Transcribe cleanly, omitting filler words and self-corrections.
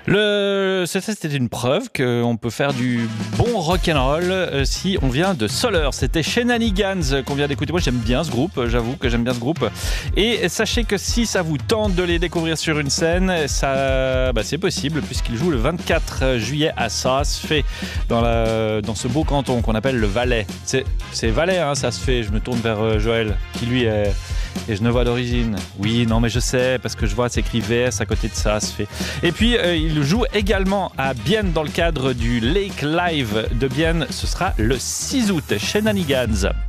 C'était une preuve qu'on peut faire du bon rock'n'roll si on vient de Soleure. C'était Shenanigans qu'on vient d'écouter. Moi j'aime bien ce groupe, j'avoue que j'aime bien ce groupe. Et sachez que si ça vous tente de les découvrir sur une scène, c'est possible puisqu'ils jouent le 24 juillet à Saas-Fee dans ce beau canton qu'on appelle le Valais. C'est Valais, hein, Saas-Fee. Je me tourne vers Joël qui lui est genevois d'origine. Oui, non mais je sais parce que je vois c'est écrit VS à côté de Saas-Fee. Et puis il joue également à Bienne dans le cadre du Lake Live de Bienne. Ce sera le 6 août. Shenanigans.